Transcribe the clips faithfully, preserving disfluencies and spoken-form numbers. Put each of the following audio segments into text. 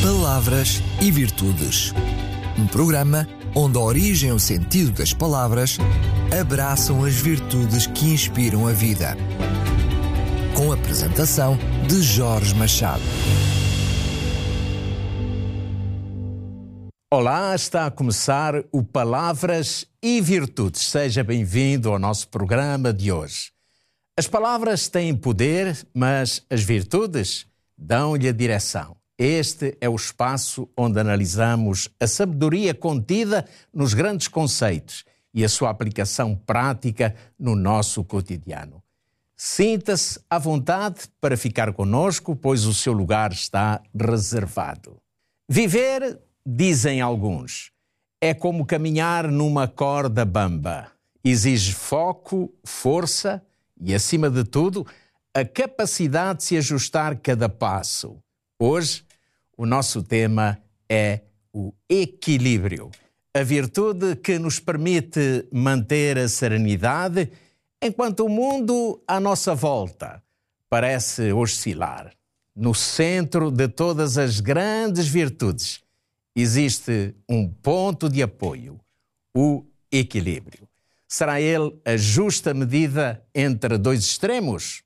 Palavras e Virtudes. Um programa onde a origem e o sentido das palavras abraçam as virtudes que inspiram a vida. Com a apresentação de Jorge Machado. Olá, está a começar o Palavras e Virtudes. Seja bem-vindo ao nosso programa de hoje. As palavras têm poder, mas as virtudes dão-lhe a direção. Este é o espaço onde analisamos a sabedoria contida nos grandes conceitos e a sua aplicação prática no nosso cotidiano. Sinta-se à vontade para ficar conosco, pois o seu lugar está reservado. Viver, dizem alguns, é como caminhar numa corda bamba. Exige foco, força e, acima de tudo, a capacidade de se ajustar cada passo. Hoje, o nosso tema é o equilíbrio, a virtude que nos permite manter a serenidade enquanto o mundo à nossa volta parece oscilar. No centro de todas as grandes virtudes existe um ponto de apoio, o equilíbrio. Será ele a justa medida entre dois extremos?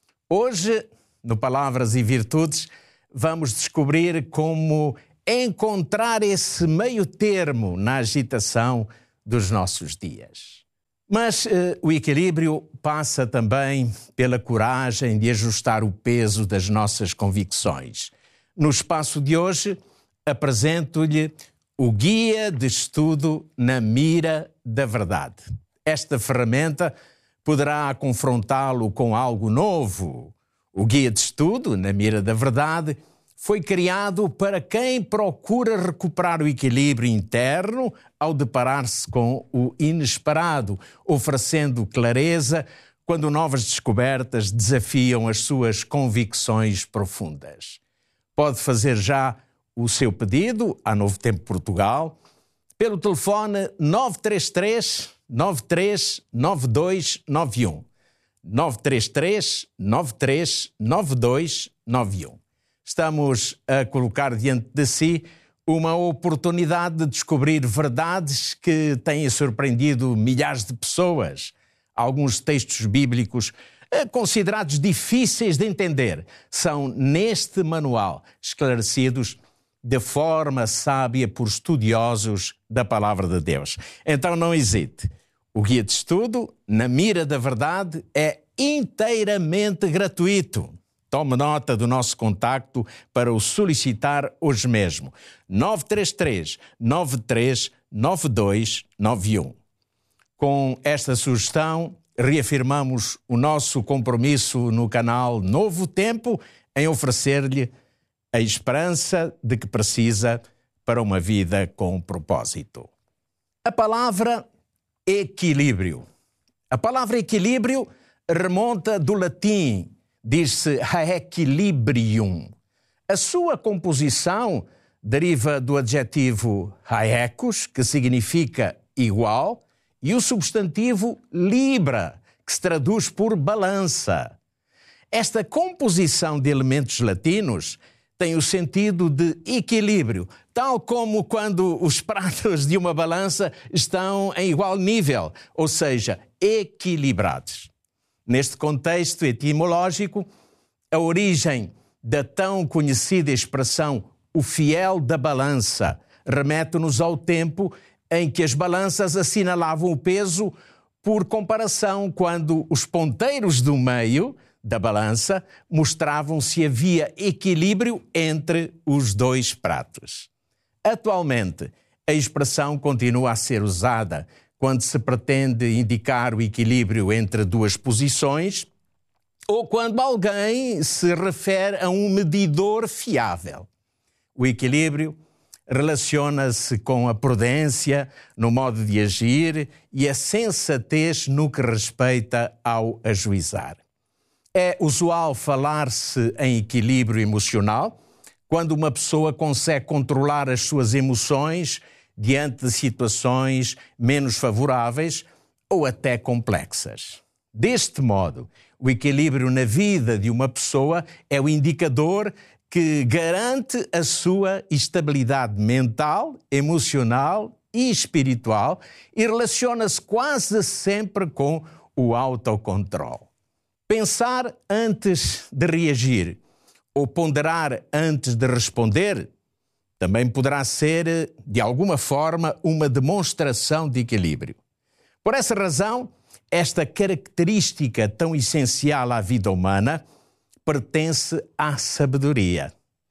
Hoje, no Palavras e Virtudes, vamos descobrir como encontrar esse meio termo na agitação dos nossos dias. Mas eh, o equilíbrio passa também pela coragem de ajustar o peso das nossas convicções. No espaço de hoje, apresento-lhe o Guia de Estudo na Mira da Verdade. Esta ferramenta poderá confrontá-lo com algo novo. O Guia de Estudo na Mira da Verdade foi criado para quem procura recuperar o equilíbrio interno ao deparar-se com o inesperado, oferecendo clareza quando novas descobertas desafiam as suas convicções profundas. Pode fazer já o seu pedido à Novo Tempo Portugal pelo telefone nove três três, nove três nove dois nove um. nove três três, nove três nove dois nove um. Estamos a colocar diante de si uma oportunidade de descobrir verdades que têm surpreendido milhares de pessoas. Alguns textos bíblicos considerados difíceis de entender são, neste manual, esclarecidos de forma sábia por estudiosos da Palavra de Deus. Então não hesite. O Guia de Estudo na Mira da Verdade é inteiramente gratuito. Tome nota do nosso contacto para o solicitar hoje mesmo. nove três três, nove três nove dois nove um. Com esta sugestão, reafirmamos o nosso compromisso no canal Novo Tempo em oferecer-lhe a esperança de que precisa para uma vida com propósito. A palavra equilíbrio. A palavra equilíbrio remonta do latim, diz-se haequilibrium. A sua composição deriva do adjetivo haecos, que significa igual, e o substantivo libra, que se traduz por balança. Esta composição de elementos latinos tem o sentido de equilíbrio, tal como quando os pratos de uma balança estão em igual nível, ou seja, equilibrados. Neste contexto etimológico, a origem da tão conhecida expressão o fiel da balança remete-nos ao tempo em que as balanças assinalavam o peso por comparação, quando os ponteiros do meio da balança mostravam se havia equilíbrio entre os dois pratos. Atualmente, a expressão continua a ser usada quando se pretende indicar o equilíbrio entre duas posições ou quando alguém se refere a um medidor fiável. O equilíbrio relaciona-se com a prudência no modo de agir e a sensatez no que respeita ao ajuizar. É usual falar-se em equilíbrio emocional quando uma pessoa consegue controlar as suas emoções diante de situações menos favoráveis ou até complexas. Deste modo, o equilíbrio na vida de uma pessoa é o indicador que garante a sua estabilidade mental, emocional e espiritual e relaciona-se quase sempre com o autocontrole. Pensar antes de reagir ou ponderar antes de responder também poderá ser, de alguma forma, uma demonstração de equilíbrio. Por essa razão, esta característica tão essencial à vida humana pertence à sabedoria.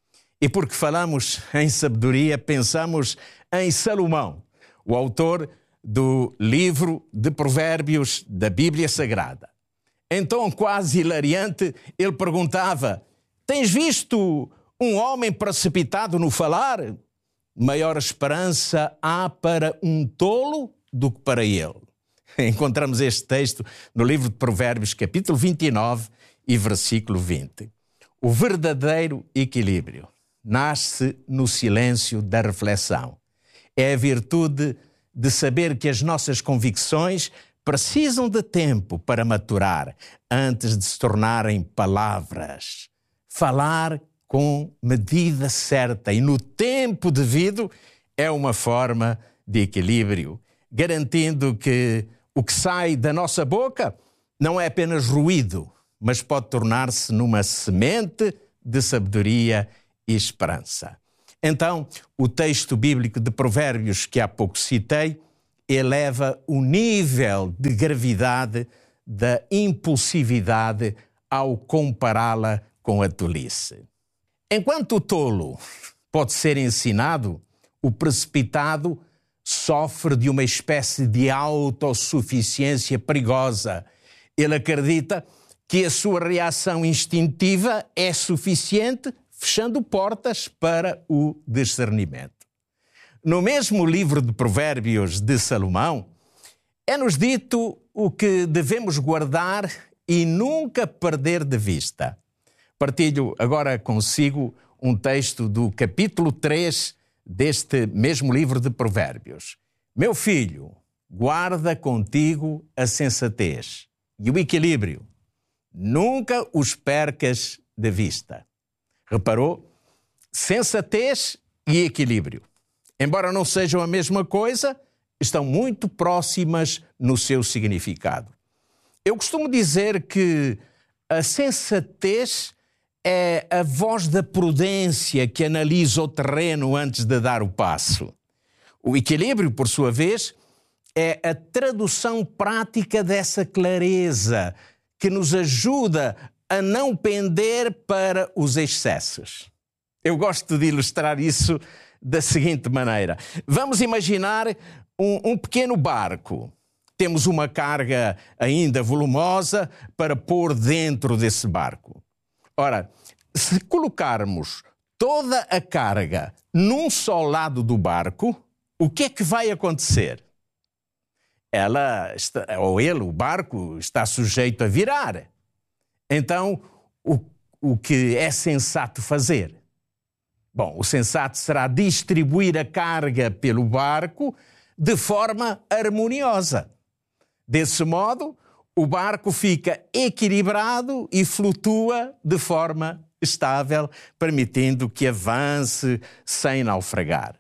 E porque falamos em sabedoria, pensamos em Salomão, o autor do livro de Provérbios da Bíblia Sagrada. Então, quase hilariante, ele perguntava: tens visto um homem precipitado no falar? Maior esperança há para um tolo do que para ele. Encontramos este texto no livro de Provérbios, capítulo vinte e nove e versículo vinte. O verdadeiro equilíbrio nasce no silêncio da reflexão. É a virtude de saber que as nossas convicções precisam de tempo para maturar antes de se tornarem palavras. Falar com medida certa e no tempo devido é uma forma de equilíbrio, garantindo que o que sai da nossa boca não é apenas ruído, mas pode tornar-se numa semente de sabedoria e esperança. Então, o texto bíblico de Provérbios que há pouco citei eleva o nível de gravidade da impulsividade ao compará-la com a tolice. Enquanto o tolo pode ser ensinado, o precipitado sofre de uma espécie de autossuficiência perigosa. Ele acredita que a sua reação instintiva é suficiente, fechando portas para o discernimento. No mesmo livro de Provérbios de Salomão, é-nos dito o que devemos guardar e nunca perder de vista. Partilho agora consigo um texto do capítulo três deste mesmo livro de Provérbios. Meu filho, guarda contigo a sensatez e o equilíbrio. Nunca os percas de vista. Reparou? Sensatez e equilíbrio. Embora não sejam a mesma coisa, estão muito próximas no seu significado. Eu costumo dizer que a sensatez é a voz da prudência que analisa o terreno antes de dar o passo. O equilíbrio, por sua vez, é a tradução prática dessa clareza que nos ajuda a não pender para os excessos. Eu gosto de ilustrar isso da seguinte maneira. Vamos imaginar um, um pequeno barco. Temos uma carga ainda volumosa para pôr dentro desse barco. Ora, se colocarmos toda a carga num só lado do barco, o que é que vai acontecer? Ela está, ou ele, o barco, está sujeito a virar. Então, o, o que é sensato fazer? Bom, o sensato será distribuir a carga pelo barco de forma harmoniosa. Desse modo, o barco fica equilibrado e flutua de forma estável, permitindo que avance sem naufragar.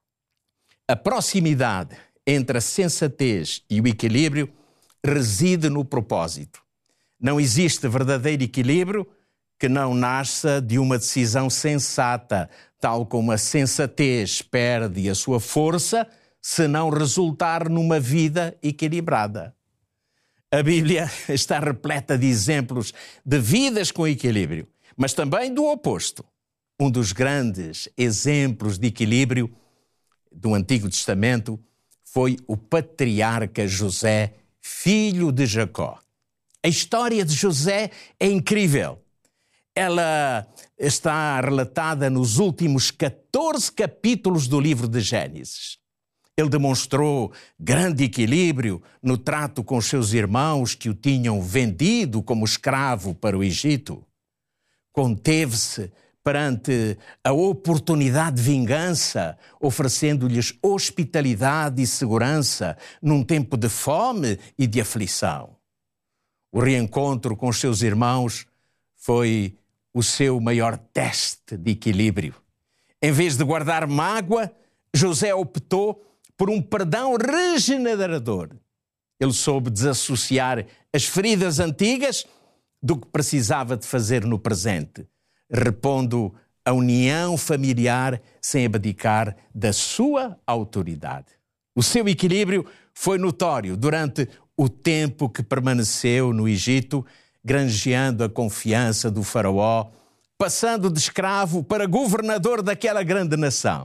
A proximidade entre a sensatez e o equilíbrio reside no propósito. Não existe verdadeiro equilíbrio que não nasça de uma decisão sensata, tal como a sensatez perde a sua força se não resultar numa vida equilibrada. A Bíblia está repleta de exemplos de vidas com equilíbrio, mas também do oposto. Um dos grandes exemplos de equilíbrio do Antigo Testamento foi o patriarca José, filho de Jacó. A história de José é incrível. Ela está relatada nos últimos catorze capítulos do livro de Gênesis. Ele demonstrou grande equilíbrio no trato com os seus irmãos que o tinham vendido como escravo para o Egito. Conteve-se perante a oportunidade de vingança, oferecendo-lhes hospitalidade e segurança num tempo de fome e de aflição. O reencontro com os seus irmãos foi o seu maior teste de equilíbrio. Em vez de guardar mágoa, José optou por um perdão regenerador. Ele soube desassociar as feridas antigas do que precisava de fazer no presente, repondo a união familiar sem abdicar da sua autoridade. O seu equilíbrio foi notório durante o tempo que permaneceu no Egito, granjeando a confiança do faraó, passando de escravo para governador daquela grande nação.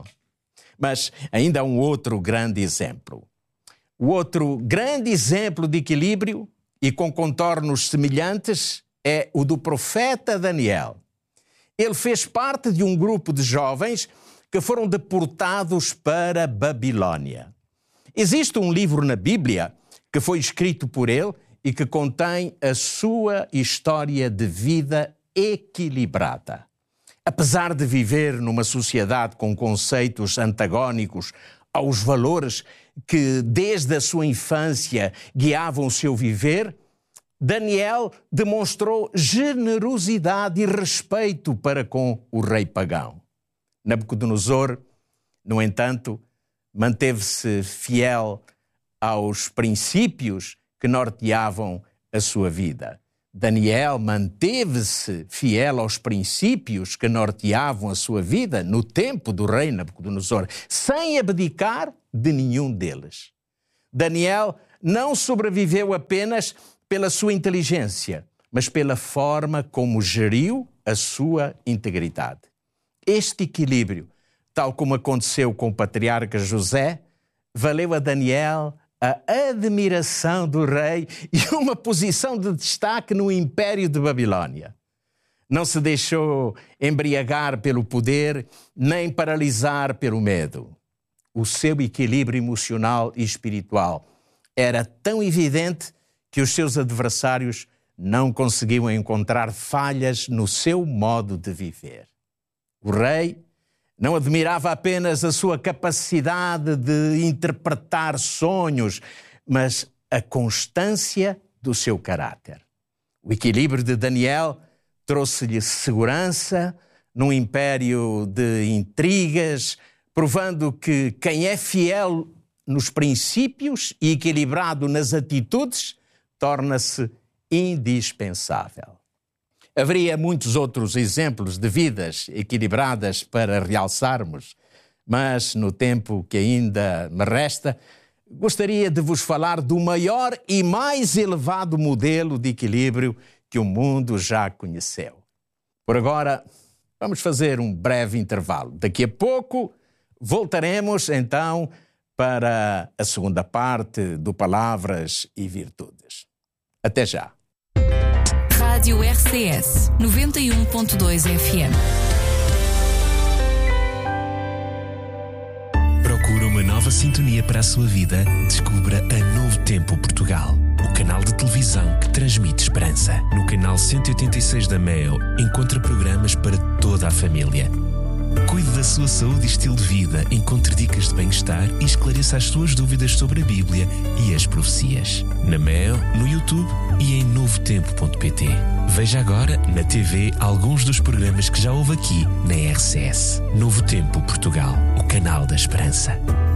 Mas ainda há um outro grande exemplo. O outro grande exemplo de equilíbrio, e com contornos semelhantes, é o do profeta Daniel. Ele fez parte de um grupo de jovens que foram deportados para a Babilônia. Existe um livro na Bíblia que foi escrito por ele e que contém a sua história de vida equilibrada. Apesar de viver numa sociedade com conceitos antagónicos aos valores que desde a sua infância guiavam o seu viver, Daniel demonstrou generosidade e respeito para com o rei pagão. Nabucodonosor, no entanto, manteve-se fiel aos princípios que norteavam a sua vida. Daniel manteve-se fiel aos princípios que norteavam a sua vida no tempo do rei Nabucodonosor, sem abdicar de nenhum deles. Daniel não sobreviveu apenas pela sua inteligência, mas pela forma como geriu a sua integridade. Este equilíbrio, tal como aconteceu com o patriarca José, valeu a Daniel a admiração do rei e uma posição de destaque no Império de Babilônia. Não se deixou embriagar pelo poder, nem paralisar pelo medo. O seu equilíbrio emocional e espiritual era tão evidente que os seus adversários não conseguiam encontrar falhas no seu modo de viver. O rei não admirava apenas a sua capacidade de interpretar sonhos, mas a constância do seu caráter. O equilíbrio de Daniel trouxe-lhe segurança num império de intrigas, provando que quem é fiel nos princípios e equilibrado nas atitudes torna-se indispensável. Haveria muitos outros exemplos de vidas equilibradas para realçarmos, mas no tempo que ainda me resta, gostaria de vos falar do maior e mais elevado modelo de equilíbrio que o mundo já conheceu. Por agora, vamos fazer um breve intervalo. Daqui a pouco voltaremos então para a segunda parte do Palavras e Virtudes. Até já. Rádio R C S noventa e um ponto dois F M. Procura uma nova sintonia para a sua vida? Descubra a Novo Tempo Portugal, o canal de televisão que transmite esperança. No canal cento e oitenta e seis da Mel, encontra programas para toda a família. Cuide da sua saúde e estilo de vida, encontre dicas de bem-estar e esclareça as suas dúvidas sobre a Bíblia e as profecias. Na Mel, no YouTube e em novo tempo ponto pt. Veja agora na T V alguns dos programas que já houve aqui na R C S. Novo Tempo Portugal, o canal da esperança.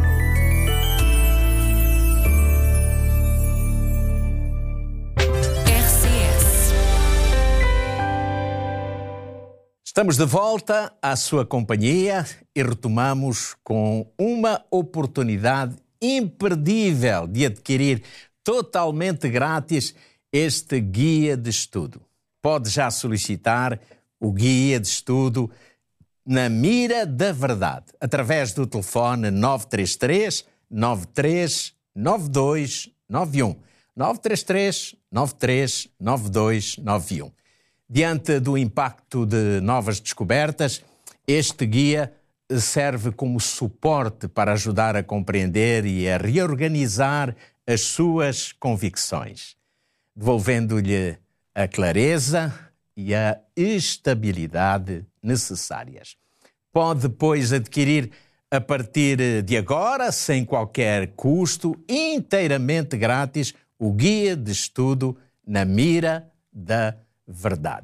Estamos de volta à sua companhia e retomamos com uma oportunidade imperdível de adquirir totalmente grátis este guia de estudo. Pode já solicitar o guia de estudo Na Mira da Verdade, através do telefone nove três três, nove três nove dois nove um, nove três três, nove três nove dois nove um. Diante do impacto de novas descobertas, este guia serve como suporte para ajudar a compreender e a reorganizar as suas convicções, devolvendo-lhe a clareza e a estabilidade necessárias. Pode, pois, adquirir a partir de agora, sem qualquer custo, inteiramente grátis, o guia de estudo Na Mira da Verdade.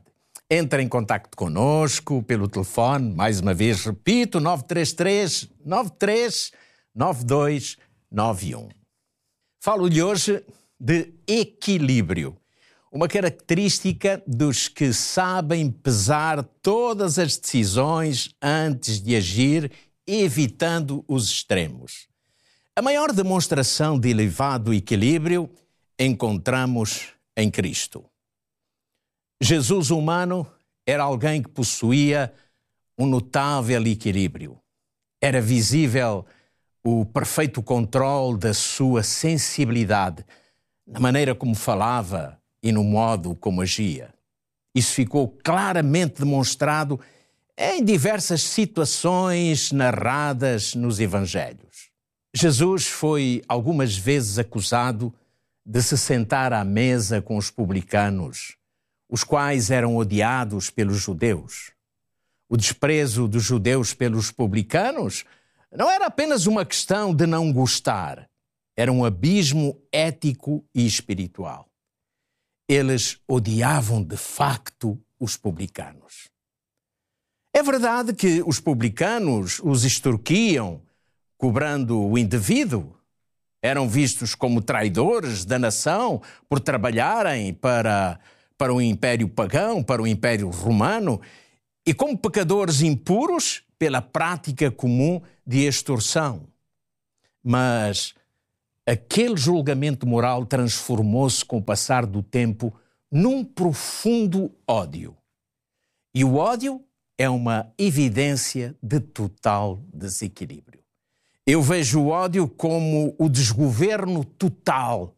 Entre em contacto conosco pelo telefone, mais uma vez repito, nove três três, nove três nove dois nove um. Falo-lhe hoje de equilíbrio, uma característica dos que sabem pesar todas as decisões antes de agir, evitando os extremos. A maior demonstração de elevado equilíbrio encontramos em Cristo. Jesus humano era alguém que possuía um notável equilíbrio. Era visível o perfeito controle da sua sensibilidade, na maneira como falava e no modo como agia. Isso ficou claramente demonstrado em diversas situações narradas nos Evangelhos. Jesus foi algumas vezes acusado de se sentar à mesa com os publicanos, os quais eram odiados pelos judeus. O desprezo dos judeus pelos publicanos não era apenas uma questão de não gostar, era um abismo ético e espiritual. Eles odiavam de facto os publicanos. É verdade que os publicanos os extorquiam, cobrando o indevido. Eram vistos como traidores da nação por trabalharem para, para o Império Pagão, para o Império Romano, e como pecadores impuros pela prática comum de extorsão. Mas aquele julgamento moral transformou-se com o passar do tempo num profundo ódio. E o ódio é uma evidência de total desequilíbrio. Eu vejo o ódio como o desgoverno total